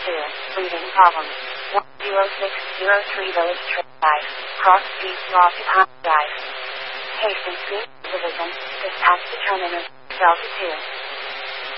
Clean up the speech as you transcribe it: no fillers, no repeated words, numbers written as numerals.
Breathing problems. 10603 Village Trail Drive. Cross Street Rocky Pond Drive. Hastings Street, Division. Dispatch the terminus. Delta 2.